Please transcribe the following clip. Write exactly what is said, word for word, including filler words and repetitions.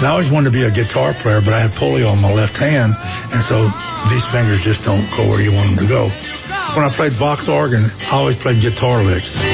And I always wanted to be a guitar player, but I had polio on my left hand, and so these fingers just don't go where you want them to go. When I played Vox organ, I always played guitar licks.